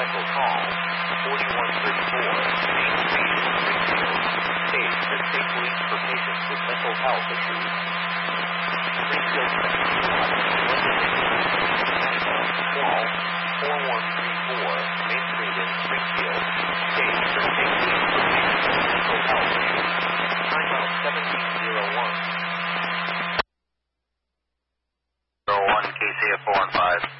Special call, 4134, Main Street, Springfield. State the state police for patients with mental health issues. Springfield Central Squad, call, 4134, Main Street in Springfield. State the state police for patients with mental health issues. Timeout 1701. 01, KCF 415.